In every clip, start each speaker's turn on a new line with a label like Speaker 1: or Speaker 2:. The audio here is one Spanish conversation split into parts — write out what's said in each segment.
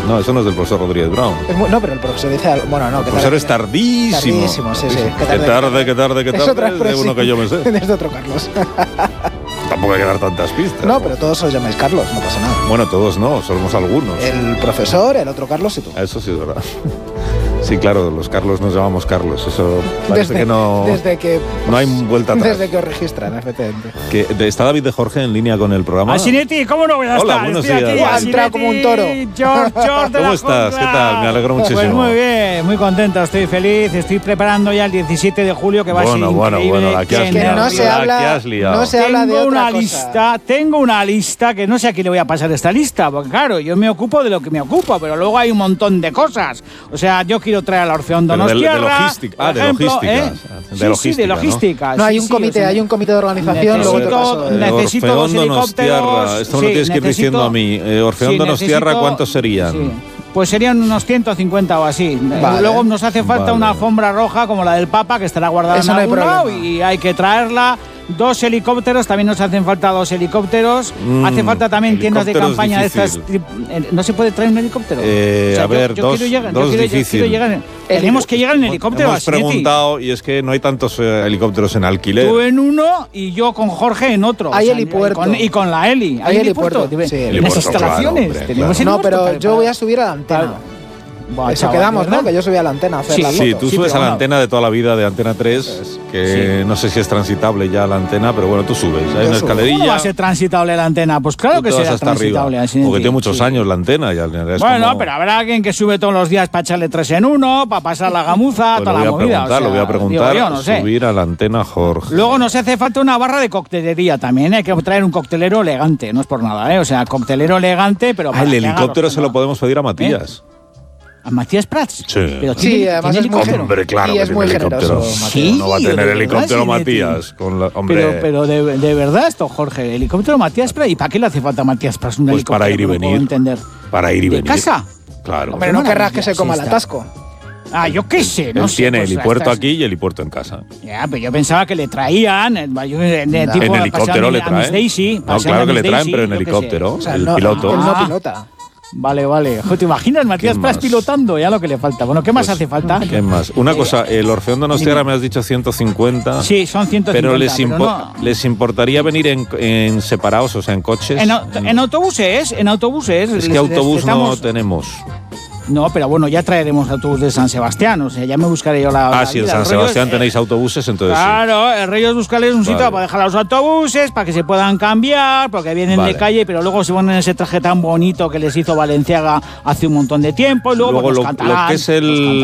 Speaker 1: No, eso no es del profesor Rodríguez Brown.
Speaker 2: No, pero el profesor dice algo. Bueno, no,
Speaker 1: el profesor es tardísimo.
Speaker 2: Tardísimo, sí.
Speaker 1: Qué tarde. Es otra
Speaker 2: expresión.
Speaker 1: De uno que yo me sé.
Speaker 2: Es de otro Carlos.
Speaker 1: Tampoco hay que dar tantas pistas.
Speaker 2: No, pero todos os llamáis Carlos, no pasa nada.
Speaker 1: Bueno, todos no, somos algunos.
Speaker 2: El profesor, el otro Carlos y tú.
Speaker 1: Eso sí es verdad. Sí, claro, los Carlos nos llamamos Carlos. Eso parece que no.
Speaker 2: Desde que.
Speaker 1: No hay vuelta atrás.
Speaker 2: Desde que os registran, efectivamente.
Speaker 1: ¿Está David de Jorge en línea con el programa?
Speaker 3: Asinetti, ¿cómo no voy a estar?
Speaker 1: Hola, buenos días.
Speaker 2: Ha entrado como un toro.
Speaker 3: George
Speaker 1: ¿Cómo estás? ¿Qué tal? Me alegro muchísimo.
Speaker 3: Pues muy bien, muy contento, estoy feliz. Estoy preparando ya el 17 de julio, que va a ser increíble.
Speaker 1: Bueno, la que has liado.
Speaker 2: No se habla de otra
Speaker 3: cosa. Tengo una lista que no sé a quién le voy a pasar esta lista, porque claro, yo me ocupo de lo que me ocupo, pero luego hay un montón de cosas. O sea, yo quiero traer a la Orfeón Donostiarra,
Speaker 1: de logística.
Speaker 3: De logística.
Speaker 2: No, hay un comité de organización.
Speaker 3: Necesito dos helicópteros.
Speaker 1: Esto me lo tienes que ir diciendo a mí. Orfeón Donostiarra, ¿cuántos serían?
Speaker 3: Sí. Pues serían unos 150 o así.
Speaker 2: Vale.
Speaker 3: Luego nos hace falta una alfombra roja como la del Papa, que estará guardada en algún lado, y hay que traerla. 2 helicópteros, también nos hacen falta 2 helicópteros. Hace falta también tiendas de campaña de estas. ¿No se puede traer un helicóptero?
Speaker 1: A ver, dos difícil.
Speaker 3: Tenemos que llegar en helicóptero.
Speaker 1: Hemos preguntado y es que no hay tantos helicópteros en alquiler.
Speaker 3: Tú en uno y yo con Jorge en otro.
Speaker 2: Hay helipuerto.
Speaker 3: Y con la Heli.
Speaker 2: Hay helipuerto.
Speaker 3: Sí, en las instalaciones.
Speaker 1: Claro,
Speaker 3: tenemos
Speaker 2: no, pero yo voy a subir a la antena. Eso quedamos, ¿no? Que yo subí a la antena a hacer la foto.
Speaker 1: Sí, tú subes a la antena de toda la vida de Antena 3, que no sé si es transitable ya la antena, pero bueno, tú subes. Hay una escalerilla.
Speaker 3: ¿Cómo va a ser transitable la antena? Pues claro que será transitable.
Speaker 1: Porque tiene muchos años la antena.
Speaker 3: Bueno, pero habrá alguien que sube todos los días para echarle 3 en 1, para pasar la gamuza,
Speaker 1: pues
Speaker 3: toda la movida.
Speaker 1: Lo voy a preguntar,
Speaker 3: yo, no sé.
Speaker 1: Subir a la antena, Jorge.
Speaker 3: Luego nos hace falta una barra de coctelería también, hay que traer un coctelero elegante, no es por nada, o sea, coctelero elegante, pero...
Speaker 1: El helicóptero se lo podemos pedir a Matías.
Speaker 3: ¿A Matías Prats?
Speaker 1: Sí.
Speaker 3: Pero
Speaker 2: sí, además es muy generoso.
Speaker 1: Hombre, claro,
Speaker 2: y es muy generoso.
Speaker 3: Sí,
Speaker 1: no va a tener helicóptero Matías.
Speaker 3: Pero de verdad esto, Jorge, el helicóptero Matías Prats, ¿y para qué le hace falta a Matías Prats un helicóptero?
Speaker 1: Para ir y venir.
Speaker 3: Entender.
Speaker 1: Para ir y venir.
Speaker 3: ¿De casa?
Speaker 1: Claro.
Speaker 2: Hombre, no querrás que se coma el atasco.
Speaker 3: Yo qué sé, no
Speaker 1: Él
Speaker 3: sé.
Speaker 1: Tiene helipuerto aquí y helipuerto en casa.
Speaker 3: Ya, pero yo pensaba que le traían.
Speaker 1: En helicóptero le traen. No, claro que le traen, pero en helicóptero. El piloto.
Speaker 2: Él no pilota.
Speaker 3: Vale. ¿Te imaginas Matías Prats pilotando? Ya lo que le falta. Bueno, ¿qué más hace falta?
Speaker 1: ¿Qué más? Una cosa, el Orfeón Donostiarra me has dicho 150.
Speaker 3: Sí, son 150.
Speaker 1: Pero les importaría venir en separados, o sea, en coches.
Speaker 3: En autobuses.
Speaker 1: Es que autobús no tenemos.
Speaker 3: No, pero bueno, ya traeremos autobús de San Sebastián, o sea, ya me buscaré yo la
Speaker 1: sí, en San Sebastián tenéis autobuses, entonces
Speaker 3: claro, el rollo es buscarles un sitio para dejar los autobuses, para que se puedan cambiar, porque vienen de calle, pero luego se ponen ese traje tan bonito que les hizo Valenciaga hace un montón de tiempo, y luego pues,
Speaker 1: lo que es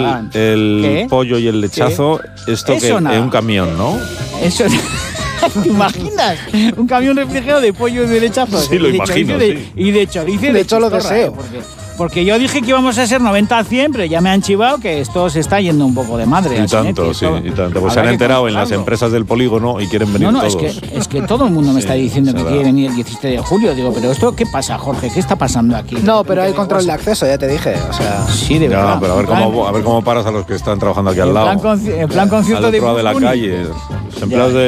Speaker 1: el pollo y el lechazo, esto que es un camión, ¿no?
Speaker 3: Eso ¿te imaginas? Un camión refrigerado de pollo y de lechazo.
Speaker 1: Sí, lo imagino.
Speaker 3: Y de chorizo.
Speaker 2: De hecho, lo deseo.
Speaker 3: Porque yo dije que íbamos a ser 90 a 100, pero ya me han chivado que esto se está yendo un poco de madre.
Speaker 1: Y tanto. Pues se han enterado en las empresas del polígono y quieren venir todos.
Speaker 3: Es que todo el mundo me está diciendo que quiere venir el 17 de julio. Digo, pero ¿esto qué pasa, Jorge? ¿Qué está pasando aquí?
Speaker 2: No, pero hay control de acceso, ya te dije. O sea,
Speaker 3: sí, de verdad.
Speaker 1: Pero a ver cómo paras a los que están trabajando aquí al lado.
Speaker 3: En plan concierto
Speaker 1: al otro lado de la calle. Empleados de